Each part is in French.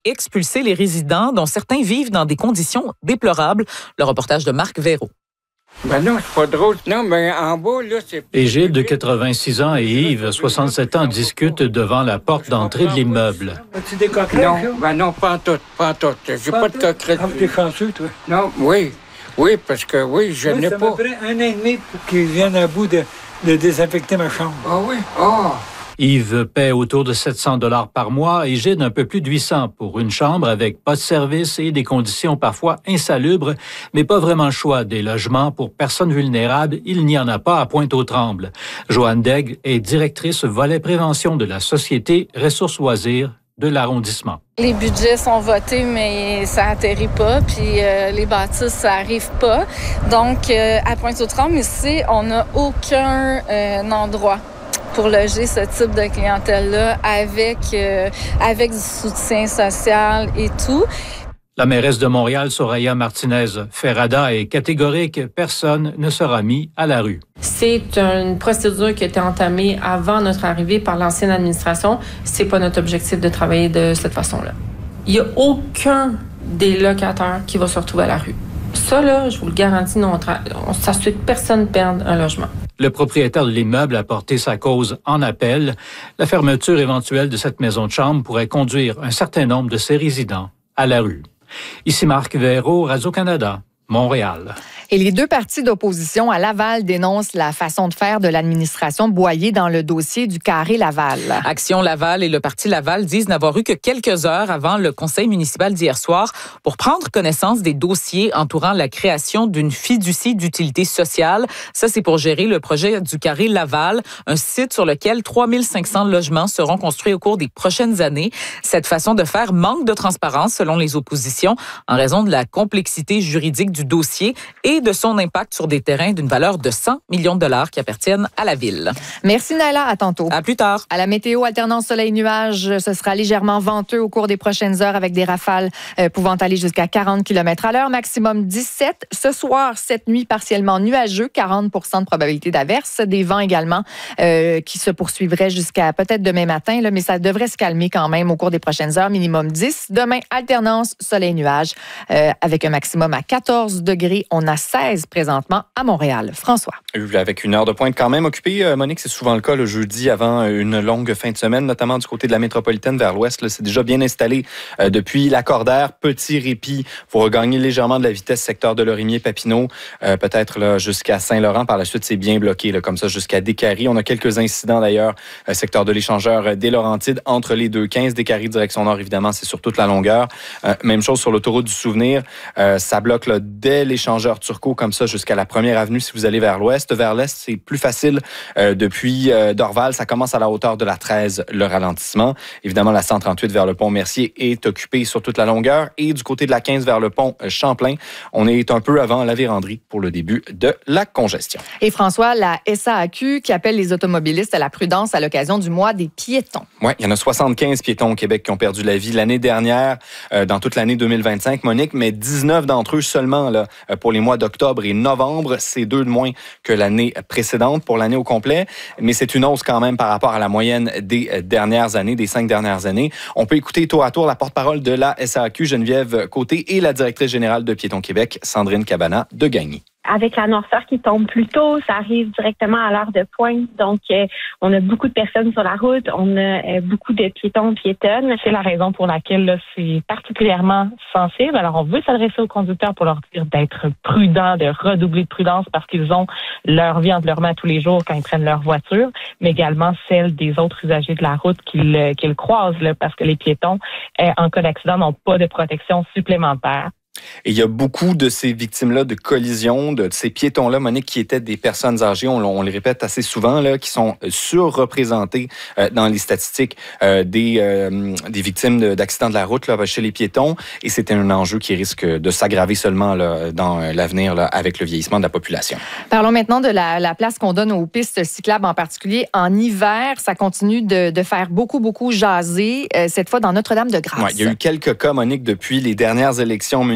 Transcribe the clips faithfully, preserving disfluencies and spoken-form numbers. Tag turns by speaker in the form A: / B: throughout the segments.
A: expulser les résidents dont certains vivent dans des conditions déplorables. Le reportage de Marc Véraud.
B: Ben non, c'est pas drôle. Non, mais en bas, là, c'est...
C: Égide, de quatre-vingt-six ans, et Yves, soixante-sept ans, discutent devant la porte d'entrée de l'immeuble.
B: As-tu des coquerelles? Non, ben non, pas en tout, pas en tout. J'ai pas, pas de coquerelles.
D: Ah, t'es chanceux, toi?
B: Non, oui, oui, parce que oui, je
D: oui,
B: n'ai
D: ça
B: pas...
D: Ça m'a pris un an et demi pour qu'ils viennent à bout de, de désinfecter ma chambre.
B: Ah oui? Ah!
C: Yves paie autour de sept cents dollars par mois et Égide un peu plus de huit cents pour une chambre avec pas de service et des conditions parfois insalubres, mais pas vraiment le choix des logements pour personnes vulnérables. Il n'y en a pas à Pointe-aux-Trembles. Joanne Daigle est directrice volet prévention de la Société Ressources Loisirs de l'arrondissement.
E: Les budgets sont votés, mais ça atterrit pas, puis euh, les bâtisses, ça arrive pas. Donc, euh, à Pointe-aux-Trembles, ici, on n'a aucun euh, endroit pour loger ce type de clientèle-là avec, euh, avec du soutien social et tout.
C: La mairesse de Montréal, Soraya Martinez-Ferrada, est catégorique. Personne ne sera mis à la rue.
F: C'est une procédure qui a été entamée avant notre arrivée par l'ancienne administration. C'est pas notre objectif de travailler de cette façon-là. Il n'y a aucun des locataires qui va se retrouver à la rue. Ça, là, je vous le garantis, non, on s'assure que personne ne perde un logement.
C: Le propriétaire de l'immeuble a porté sa cause en appel. La fermeture éventuelle de cette maison de chambre pourrait conduire un certain nombre de ses résidents à la rue. Ici Marc Véraud, Radio-Canada, Montréal.
G: Et les deux partis d'opposition à Laval dénoncent la façon de faire de l'administration Boyer dans le dossier du carré Laval.
A: Action Laval et le Parti Laval disent n'avoir eu que quelques heures avant le conseil municipal d'hier soir pour prendre connaissance des dossiers entourant la création d'une fiducie d'utilité sociale. Ça, c'est pour gérer le projet du carré Laval, un site sur lequel trois mille cinq cents logements seront construits au cours des prochaines années. Cette façon de faire manque de transparence selon les oppositions en raison de la complexité juridique du dossier et de son impact sur des terrains d'une valeur de cent millions de dollars qui appartiennent à la ville.
G: Merci Naila, à tantôt.
A: À plus tard.
G: À la météo, alternance soleil-nuage, ce sera légèrement venteux au cours des prochaines heures avec des rafales euh, pouvant aller jusqu'à quarante kilomètres à l'heure, maximum dix-sept. Ce soir, cette nuit, partiellement nuageux, quarante pour cent de probabilité d'averse. Des vents également euh, qui se poursuivraient jusqu'à peut-être demain matin, là, mais ça devrait se calmer quand même au cours des prochaines heures, minimum dix. Demain, alternance soleil-nuage euh, avec un maximum à quatorze degrés. On a seize présentement à Montréal. François.
H: Avec une heure de pointe quand même occupée, Monique, c'est souvent le cas le jeudi avant une longue fin de semaine, notamment du côté de la métropolitaine vers l'ouest. Là, c'est déjà bien installé euh, depuis l'Accordaire. Petit répit pour regagner légèrement de la vitesse secteur de Lorimier-Papineau, euh, peut-être là, jusqu'à Saint-Laurent. Par la suite, c'est bien bloqué, là, comme ça, jusqu'à Décarie. On a quelques incidents d'ailleurs, euh, secteur de l'Échangeur euh, des Laurentides, entre les deux quinze. Décarie, direction nord, évidemment, c'est sur toute la longueur. Euh, même chose sur l'autoroute du Souvenir. Euh, ça bloque là, dès l'Échangeur Turcot, comme ça, jusqu'à la première avenue si vous allez vers l'ouest. Vers l'est, c'est plus facile euh, depuis euh, Dorval. Ça commence à la hauteur de la treize, le ralentissement. Évidemment, la cent trente-huit vers le pont Mercier est occupée sur toute la longueur. Et du côté de la quinze vers le pont Champlain, on est un peu avant la Vérandrie pour le début de la congestion.
G: Et François, la S A A Q qui appelle les automobilistes à la prudence à l'occasion du mois des piétons.
H: Oui, il y en a soixante-quinze piétons au Québec qui ont perdu la vie l'année dernière, euh, dans toute l'année deux mille vingt-cinq, Monique, mais dix-neuf d'entre eux seulement là, pour les mois d'octobre et novembre. C'est deux de moins que l'année précédente pour l'année au complet, mais c'est une hausse quand même par rapport à la moyenne des dernières années, des cinq dernières années. On peut écouter tour à tour la porte-parole de la S A A Q, Geneviève Côté, et la directrice générale de Piétons Québec, Sandrine Cabana de Gagny.
I: Avec la noirceur qui tombe plus tôt, ça arrive directement à l'heure de pointe. Donc, euh, on a beaucoup de personnes sur la route, on a euh, beaucoup de piétons, piétonnes.
J: C'est la raison pour laquelle là, c'est particulièrement sensible. Alors, on veut s'adresser aux conducteurs pour leur dire d'être prudents, de redoubler de prudence parce qu'ils ont leur vie entre leurs mains tous les jours quand ils prennent leur voiture, mais également celle des autres usagers de la route qu'ils, qu'ils croisent, là, parce que les piétons, euh, en cas d'accident, n'ont pas de protection supplémentaire.
H: Et il y a beaucoup de ces victimes-là de collisions, de ces piétons-là, Monique, qui étaient des personnes âgées, on, on les répète assez souvent, là, qui sont surreprésentées euh, dans les statistiques euh, des, euh, des victimes de, d'accidents de la route là, chez les piétons. Et c'est un enjeu qui risque de s'aggraver seulement là, dans l'avenir là, avec le vieillissement de la population.
G: Parlons maintenant de la, la place qu'on donne aux pistes cyclables, en particulier en hiver. Ça continue de, de faire beaucoup, beaucoup jaser, euh, cette fois dans Notre-Dame-de-Grâce.
H: Ouais, il y a eu quelques cas, Monique, depuis les dernières élections municipales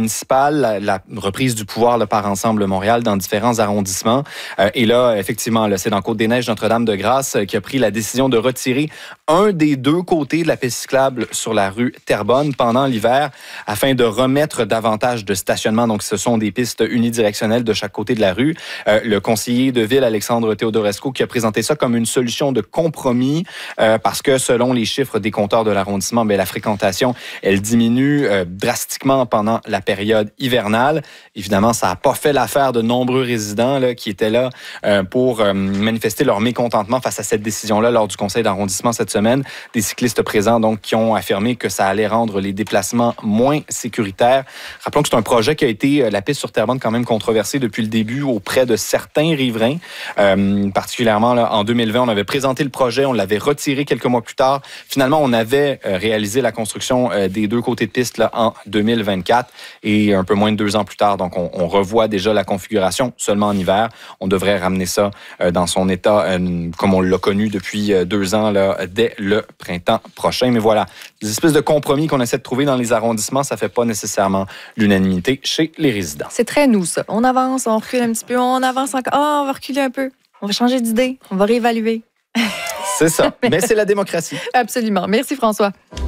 H: municipales, la, la reprise du pouvoir là, par Ensemble Montréal dans différents arrondissements. Euh, et là, effectivement, là, c'est dans Côte-des-Neiges, Notre-Dame-de-Grâce, euh, qui a pris la décision de retirer un des deux côtés de la piste cyclable sur la rue Terrebonne pendant l'hiver afin de remettre davantage de stationnement. Donc, ce sont des pistes unidirectionnelles de chaque côté de la rue. Euh, le conseiller de ville, Alexandre Théodorescu, qui a présenté ça comme une solution de compromis euh, parce que selon les chiffres des compteurs de l'arrondissement, bien, la fréquentation, elle diminue euh, drastiquement pendant la période hivernale. Évidemment, ça n'a pas fait l'affaire de nombreux résidents là, qui étaient là euh, pour euh, manifester leur mécontentement face à cette décision-là lors du conseil d'arrondissement cette semaine. Des cyclistes présents donc qui ont affirmé que ça allait rendre les déplacements moins sécuritaires. Rappelons que c'est un projet qui a été, la piste sur Terrebonne, quand même controversé depuis le début auprès de certains riverains. Euh, particulièrement là, en deux mille vingt, on avait présenté le projet, on l'avait retiré quelques mois plus tard. Finalement, on avait euh, réalisé la construction euh, des deux côtés de piste là, en deux mille vingt-quatre et un peu moins de deux ans plus tard. Donc, on, on revoit déjà la configuration seulement en hiver. On devrait ramener ça euh, dans son état euh, comme on l'a connu depuis euh, deux ans là, dès le printemps prochain. Mais voilà, des espèces de compromis qu'on essaie de trouver dans les arrondissements, ça ne fait pas nécessairement l'unanimité chez les résidents.
G: C'est très nous, ça. On avance, on recule un petit peu, on avance encore. Ah, oh, on va reculer un peu. On va changer d'idée, on va réévaluer.
H: C'est ça. Mais c'est la démocratie.
G: Absolument. Merci, François.